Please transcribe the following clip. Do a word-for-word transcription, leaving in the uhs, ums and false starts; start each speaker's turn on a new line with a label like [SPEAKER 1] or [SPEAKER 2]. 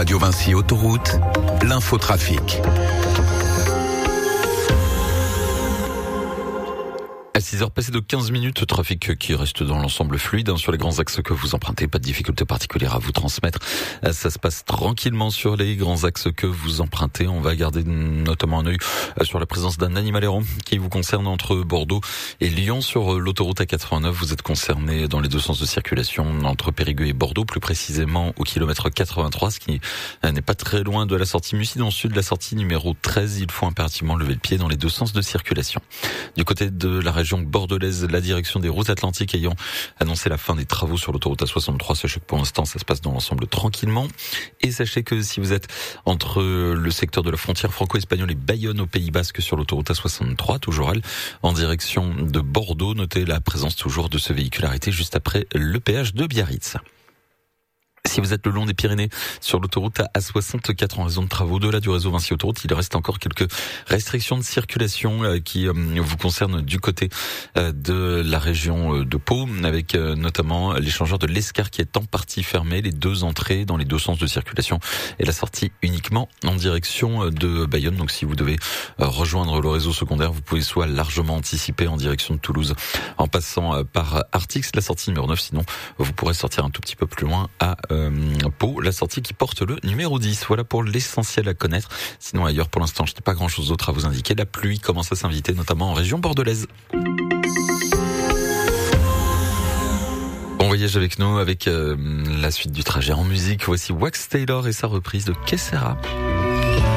[SPEAKER 1] Radio Vinci Autoroute, l'infotrafic.
[SPEAKER 2] À six heures passées de quinze minutes, trafic qui reste dans l'ensemble fluide hein, sur les grands axes que vous empruntez, pas de difficulté particulière à vous transmettre. Ça se passe tranquillement sur les grands axes que vous empruntez. On va garder notamment un œil sur la présence d'un animal errant qui vous concerne entre Bordeaux et Lyon sur l'autoroute A quatre-vingt-neuf. Vous êtes concerné dans les deux sens de circulation entre Périgueux et Bordeaux, plus précisément au kilomètre quatre-vingt-trois, ce qui n'est pas très loin de la sortie Mussy. Dans le sud, la sortie numéro treize, il faut impérativement lever le pied dans les deux sens de circulation. Du côté de la région bordelaise, la direction des routes atlantiques ayant annoncé la fin des travaux sur l'autoroute A soixante-trois. Sachez que pour l'instant, ça se passe dans l'ensemble tranquillement. Et sachez que si vous êtes entre le secteur de la frontière franco-espagnole et Bayonne au Pays Basque sur l'autoroute A soixante-trois, toujours elle, en direction de Bordeaux, notez la présence toujours de ce véhicule arrêté juste après le péage de Biarritz. Si vous êtes le long des Pyrénées sur l'autoroute A soixante-quatre en raison de travaux de là du réseau Vinci Autoroute, il reste encore quelques restrictions de circulation qui vous concernent du côté de la région de Pau, avec notamment l'échangeur de l'Escar qui est en partie fermé, les deux entrées dans les deux sens de circulation et la sortie uniquement en direction de Bayonne. Donc si vous devez rejoindre le réseau secondaire, vous pouvez soit largement anticiper en direction de Toulouse en passant par Artix, la sortie numéro neuf, sinon vous pourrez sortir un tout petit peu plus loin à Euh, Pau, la sortie qui porte le numéro dix. Voilà pour l'essentiel à connaître. Sinon ailleurs pour l'instant je n'ai pas grand chose d'autre à vous indiquer. La pluie commence à s'inviter notamment en région bordelaise. Bon voyage avec nous avec euh, la suite du trajet en musique. Voici Wax Taylor et sa reprise de Que Sera.